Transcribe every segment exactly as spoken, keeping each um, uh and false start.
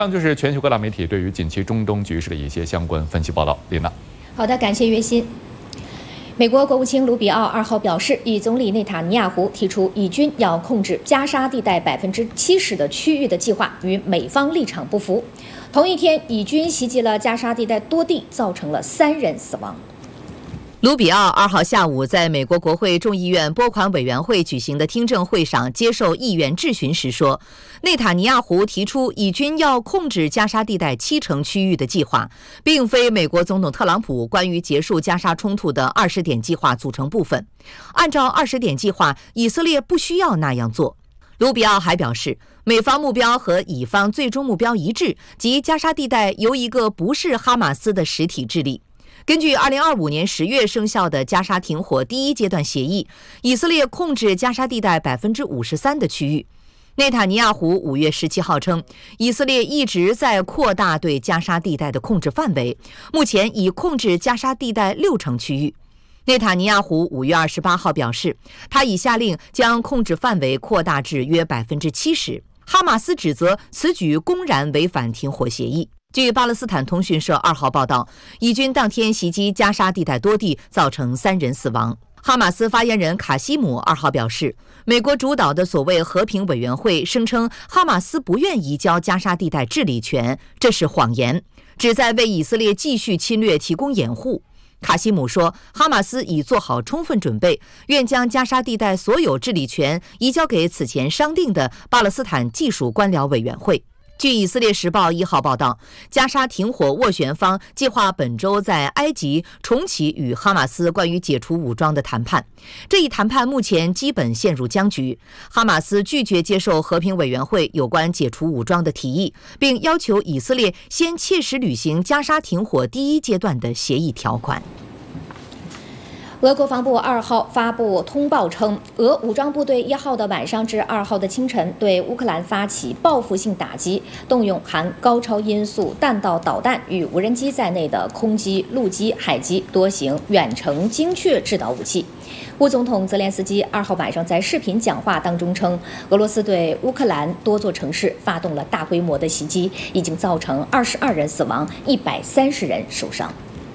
以上就是全球各大媒体对于近期中东局势的一些相关分析报道。琳娜， 好的，感谢岳鑫。美国国务卿卢比奥二号表示，与总理内塔尼亚胡提出以军要控制加沙地带百分之七十的区域的计划与美方立场不符。同一天，以军袭击了加沙地带多地，造成了三人死亡。 卢比奥二号下午在美国国会众议院拨款委员会举行的听证会上接受议员质询时说，内塔尼亚胡提出以军要控制加沙地带七成区域的计划，并非美国总统特朗普关于结束加沙冲突的二十点计划组成部分。按照二十点计划，以色列不需要那样做。卢比奥还表示，美方目标和以方最终目标一致，即加沙地带由一个不是哈马斯的实体治理。根据二零二五年十月生效的加沙停火第一阶段协议，以色列控制加沙地带百分之五十三的区域。内塔尼亚胡五月十七号称，以色列一直在扩大对加沙地带的控制范围，目前已控制加沙地带六成区域。内塔尼亚胡五月二十八号表示，他已下令将控制范围扩大至约百分之七十。哈马斯指责此举公然违反停火协议。据巴勒斯坦通讯社二号报道，以军当天袭击加沙地带多地，造成三人死亡。哈马斯发言人卡西姆二号表示，美国主导的所谓和平委员会声称哈马斯不愿移交加沙地带治理权，这是谎言，旨在为以色列继续侵略提供掩护。卡西姆说，哈马斯已做好充分准备，愿将加沙地带所有治理权移交给此前商定的巴勒斯坦技术官僚委员会。据以色列时报一号报道，加沙停火斡旋方计划本周在埃及重启与哈马斯关于解除武装的谈判。这一谈判目前基本陷入僵局，哈马斯拒绝接受和平委员会有关解除武装的提议，并要求以色列先切实履行加沙停火第一阶段的协议条款。 俄国防部二号发布通报称，俄武装部队一号的晚上至二号的清晨对乌克兰发起报复性打击，动用含高超音速弹道导弹与无人机在内的空机、陆基、海基多型远程精确制导武器。乌总统泽连斯基二号晚上在视频讲话当中称，俄罗斯对乌克兰多座城市发动了大规模的袭击，已经造成二十二人死亡，一百三十人受伤。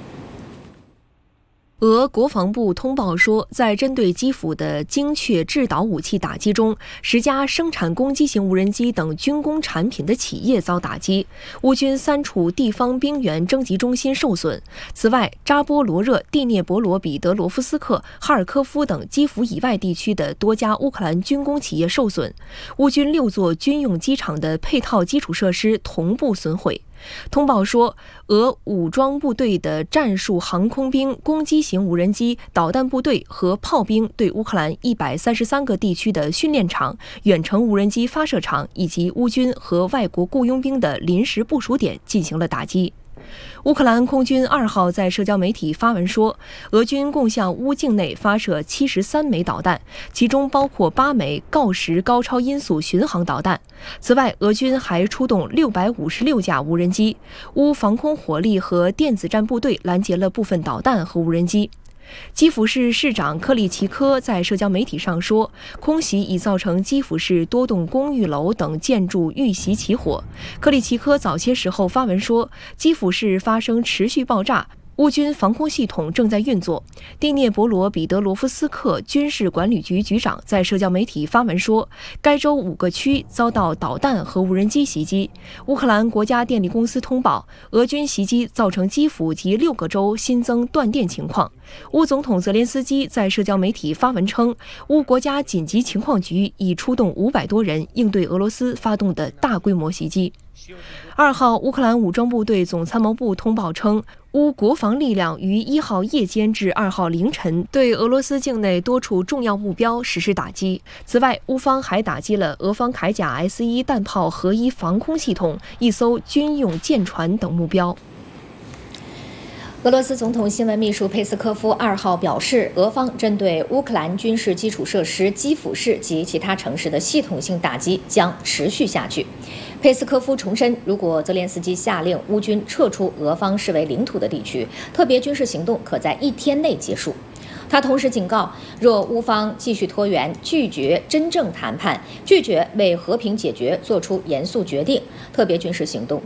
俄国防部通报说，在针对基辅的精确制导武器打击中，十家生产攻击型无人机等军工产品的企业遭打击，乌军三处地方兵员征集中心受损。此外，扎波罗热、第聂伯罗彼得罗夫斯克、哈尔科夫等基辅以外地区的多家乌克兰军工企业受损，乌军六座军用机场的配套基础设施同步损毁。通报说，俄武装部队的战术航空兵、攻击型无人机、导弹部队和炮兵对乌克兰一百三十三个地区的训练场、远程无人机发射场以及乌军和外国雇佣兵的临时部署点进行了打击。乌克兰空军二号在社交媒体发文说，俄军共向乌境内发射七十三枚导弹，其中包括八枚锆石高超音速巡航导弹。此外，俄军还出动六百五十六架无人机，乌防空火力和电子战部队拦截了部分导弹和无人机。基辅市市长克里奇科在社交媒体上说，空袭已造成基辅市多栋公寓楼等建筑遇袭起火。克里奇科早些时候发文说，基辅市发生持续爆炸，乌军防空系统正在运作。第聂伯罗彼得罗夫斯克军事管理局局长在社交媒体发文说，该州五个区遭到导弹和无人机袭击。乌克兰国家电力公司通报，俄军袭击造成基辅及六个州新增断电情况。乌总统泽连斯基在社交媒体发文称，乌国家紧急情况局已出动五百多人应对俄罗斯发动的大规模袭击。二号，乌克兰武装部队总参谋部通报称，乌国防力量于一号夜间至二号凌晨对俄罗斯境内多处重要目标实施打击。此外，乌方还打击了俄方铠甲 S 一弹炮合一防空系统、一艘军用舰船等目标。 俄罗斯总统新闻秘书佩斯科夫二号表示，俄方针对乌克兰军事基础设施基辅市及其他城市的系统性打击将持续下去。佩斯科夫重申，如果泽连斯基下令乌军撤出俄方视为领土的地区，特别军事行动可在一天内结束。 他同时警告，若乌方继续拖延，拒绝真正谈判，拒绝为和平解决做出严肃决定，特别军事行动